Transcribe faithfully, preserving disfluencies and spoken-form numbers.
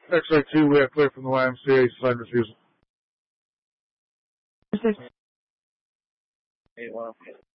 X-ray two, we have clear from the Y M C A, sign refusal. Six. Eight, one.